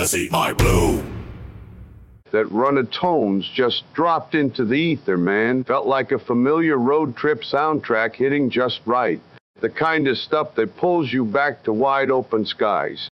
See my blue. That run of tones just dropped into the ether, man. Felt like a familiar road trip soundtrack hitting just right. The kind of stuff that pulls you back to wide open skies.